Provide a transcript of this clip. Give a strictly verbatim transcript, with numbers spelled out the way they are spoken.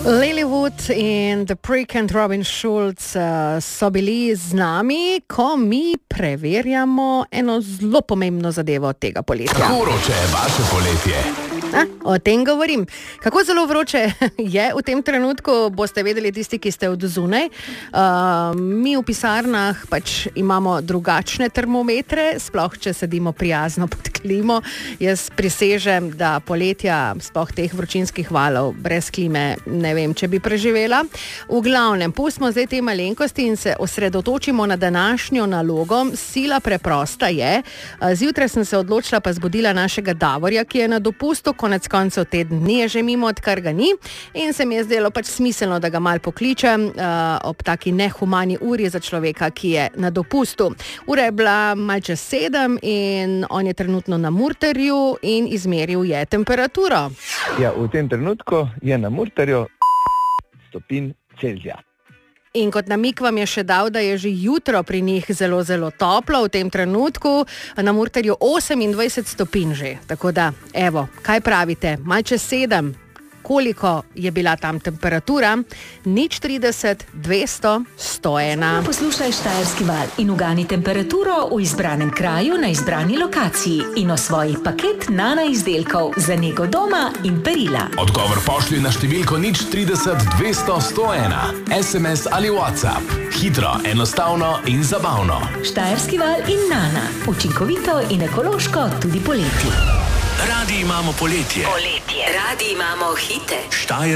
Lilywood in The Prick and Robin Schulz uh, so bili z nami, ko mi preverjamo eno zelo pomembno zadevo tega poletja. Kako vroče je vaše poletje? A, o tem govorim. Kako zelo vroče je v tem trenutku, boste vedeli tisti, ki ste od zunaj. Uh, mi v pisarnah pač imamo drugačne termometre, sploh če sedimo prijazno pod klimo. Jaz prisežem, da poletja, sploh teh vročinskih valov, brez klime ne vem, če bi preživela. V glavnem, pustimo zdaj te malenkosti in se osredotočimo na današnjo nalogo. Sila preprosta je. Zjutraj sem se odločila pa zbudila našega Davorja, ki je na dopustu, konec koncev teden dni je že mimo, odkar ga ni, in se mi je zdelo pač smiselno, da ga mal pokličem uh, ob taki nehumani uri za človeka, ki je na dopustu. Ura je bila mal čez sedem in on je trenutno na Murterju in izmeril je temperaturo. Ja, v tem trenutku je na Murterju stopinj Celzija. In kot namik vam je še dal, da je že jutro pri njih zelo, zelo toplo, v tem trenutku na Murterju osemindvajset stopinj že. Tako da, evo, kaj pravite? Mal čez sedem, koliko je bila tam temperatura? nič trideset, dvesto, sto ena. Poslušaj Štajerski val in ugani temperaturo v izbranem kraju na izbrani lokaciji in osvoji paket Nana izdelkov za nego doma in perila. Odgovor pošlji na številko nič trideset, dvesto, sto ena. es em es ali WhatsApp. Hitro, enostavno in zabavno. Štajerski val in Nana. Učinkovito in ekološko tudi poleti. Radi imamo poletje. Poletje. Radi imamo hite. Štajer